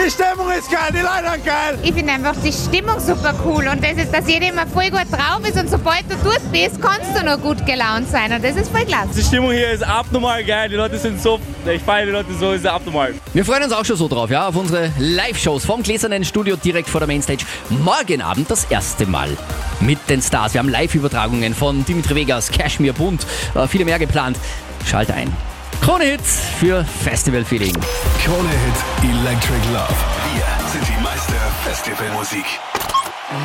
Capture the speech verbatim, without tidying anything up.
Die Stimmung ist geil, die Leute sind geil. Ich finde einfach die Stimmung super cool und das ist, dass jeder immer voll gut drauf ist und sobald du dort bist, kannst du nur gut gelaunt sein und das ist voll klasse. Die Stimmung hier ist abnormal geil, die Leute sind so, ich feiere die Leute so, ist abnormal. Wir freuen uns auch schon so drauf, ja, auf unsere Live-Shows vom Gläsernen Studio direkt vor der Mainstage. Morgen Abend das erste Mal mit den Stars. Wir haben Live-Übertragungen von Dimitri Vegas, Cashmere Bunt, äh, viele mehr geplant. Schalt ein. Krone-Hit für Festival-Feeling. Krone-Hit Electric Love. Wir sind die Meister Festivalmusik.